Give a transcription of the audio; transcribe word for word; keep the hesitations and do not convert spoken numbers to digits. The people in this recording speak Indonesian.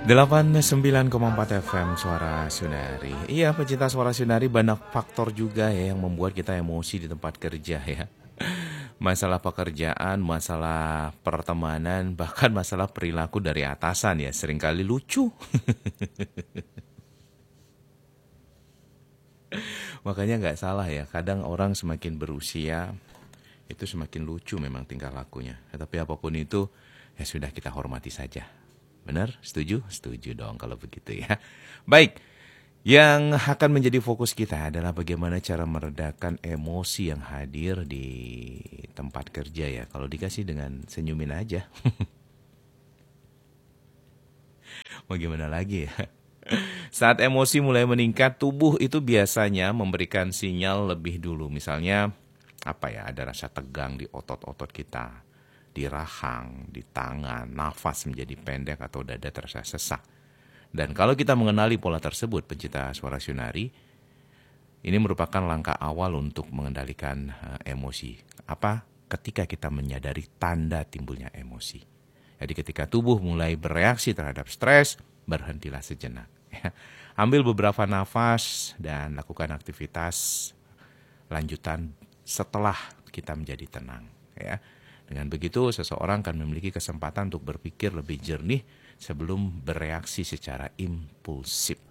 delapan puluh sembilan koma empat F M Suara Sunari. Iya, pecinta Suara Sunari, banyak faktor juga ya yang membuat kita emosi di tempat kerja ya. Masalah pekerjaan, masalah pertemanan, bahkan masalah perilaku dari atasan ya, seringkali lucu. Makanya nggak salah ya, kadang orang semakin berusia itu semakin lucu memang tingkah lakunya. Tapi apapun itu ya sudah, kita hormati saja. Benar? Setuju? Setuju dong kalau begitu ya. Baik, yang akan menjadi fokus kita adalah bagaimana cara meredakan emosi yang hadir di tempat kerja ya. Kalau dikasih dengan senyumin aja. Mau gimana lagi ya? Saat emosi mulai meningkat, tubuh itu biasanya memberikan sinyal lebih dulu. Misalnya, apa ya, ada rasa tegang di otot-otot kita, di rahang, di tangan, nafas menjadi pendek atau dada terasa sesak. Dan kalau kita mengenali pola tersebut, pencinta Suara Sunari, ini merupakan langkah awal untuk mengendalikan uh, emosi. Apa? Ketika kita menyadari tanda timbulnya emosi. Jadi ketika tubuh mulai bereaksi terhadap stres, berhentilah sejenak. Ambil beberapa nafas dan lakukan aktivitas lanjutan setelah kita menjadi tenang. Ya. Dengan begitu, seseorang akan memiliki kesempatan untuk berpikir lebih jernih sebelum bereaksi secara impulsif.